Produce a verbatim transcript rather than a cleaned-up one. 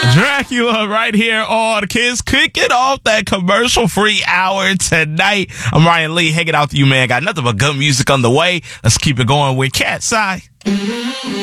Dracula right here on Kiss, kicking off that commercial-free hour tonight. I'm Ryan Lee, hanging out with you, man. Got nothing but good music on the way. Let's keep it going with Cat's Eye.